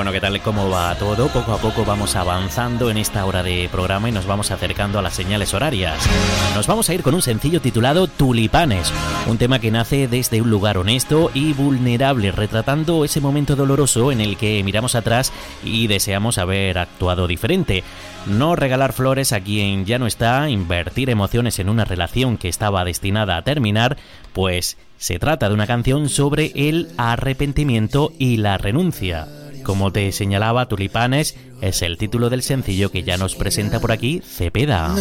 Bueno, ¿qué tal? ¿Cómo va todo? Poco a poco vamos avanzando en esta hora de programa y nos vamos acercando a las señales horarias. Nos vamos a ir con un sencillo titulado Tulipanes, un tema que nace desde un lugar honesto y vulnerable, retratando ese momento doloroso en el que miramos atrás y deseamos haber actuado diferente. No regalar flores a quien ya no está, invertir emociones en una relación que estaba destinada a terminar, pues se trata de una canción sobre el arrepentimiento y la renuncia. Como te señalaba, Tulipanes es el título del sencillo que ya nos presenta por aquí Cepeda.